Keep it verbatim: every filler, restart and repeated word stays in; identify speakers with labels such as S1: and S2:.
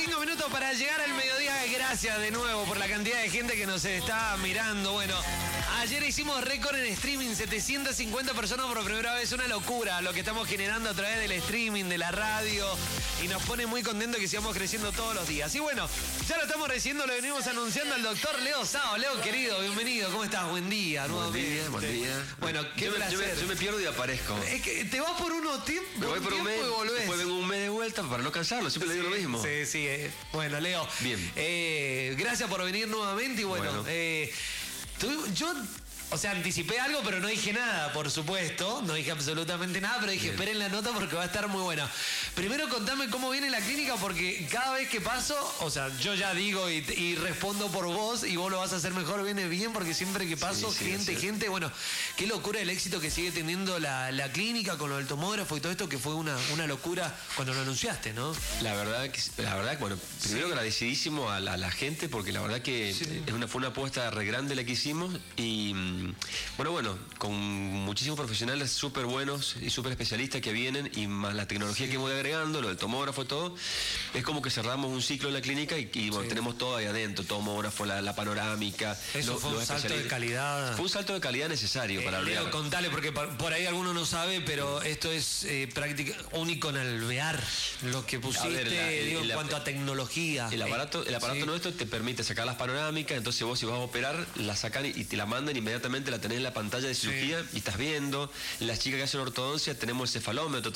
S1: Cinco minutos para llegar al mediodía. Gracias de nuevo por la cantidad de gente que nos está mirando. Bueno, ayer hicimos récord en streaming, setecientas cincuenta personas por primera vez. Una locura lo que estamos generando a través del streaming, de la radio. Y nos pone muy contentos que sigamos creciendo todos los días. Y bueno, ya lo estamos recibiendo, lo venimos anunciando al doctor Leo Sao. Leo, querido, bienvenido. ¿Cómo estás? Buen día.
S2: Buen día, buen día.
S1: Bueno, qué
S2: yo, me, yo, me, yo me pierdo y aparezco.
S1: Es que te vas por unos tiempos.
S2: Me voy por un mes,
S1: y volvés.
S2: después vengo un mes de vuelta para no cansarlo. Siempre
S1: sí,
S2: le digo lo mismo.
S1: Sí, sí. Eh. Bueno, Leo.
S2: Bien.
S1: Eh, gracias por venir nuevamente. Y bueno, bueno. Eh, tú, yo... O sea, anticipé algo, pero no dije nada, por supuesto. No dije absolutamente nada, pero dije, bien, esperen la nota porque va a estar muy buena. Primero contame cómo viene la clínica, porque cada vez que paso, o sea, yo ya digo y, y respondo por vos y vos lo vas a hacer mejor, viene bien, porque siempre que paso, sí, sí, gente, sí. gente, bueno, qué locura el éxito que sigue teniendo la, la clínica con lo del tomógrafo y todo esto, que fue una, una locura cuando lo anunciaste, ¿no?
S2: La verdad, que, la verdad, bueno, primero sí. agradecidísimo a la, a la gente, porque la verdad que sí. es una, fue una apuesta re grande la que hicimos y... Bueno, bueno, con muchísimos profesionales súper buenos y súper especialistas que vienen y más la tecnología sí. que voy agregando, lo del tomógrafo y todo, es como que cerramos un ciclo en la clínica y, y bueno, sí. tenemos todo ahí adentro, tomógrafo, la, la panorámica.
S1: Eso
S2: lo,
S1: fue un salto de calidad.
S2: Fue un salto de calidad necesario eh, para
S1: Leo,
S2: Alvear.
S1: contale, porque por ahí alguno no sabe, pero esto es eh, práctica único en Alvear, lo que pusiste, ver, la, el, digo, el, en cuanto a tecnología.
S2: El aparato, el aparato sí. nuestro te permite sacar las panorámicas, entonces vos si vas a operar, la sacan y te la mandan inmediatamente, la tenés en la pantalla de cirugía sí. y estás viendo. Las chicas que hacen ortodoncia tenemos el cefalómetro.